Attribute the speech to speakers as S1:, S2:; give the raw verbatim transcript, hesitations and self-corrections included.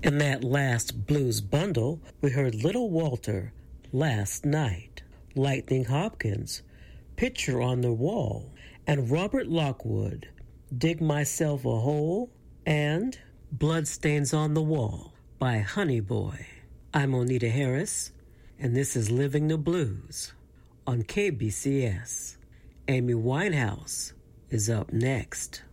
S1: In that last blues bundle, we heard Little Walter, Last Night, Lightning Hopkins, Picture on the Wall, and Robert Lockwood, Dig Myself a Hole, and Bloodstains on the Wall by Honey Boy. I'm Onita Harris, and this is Living the Blues on K B C S. Amy Winehouse is up next.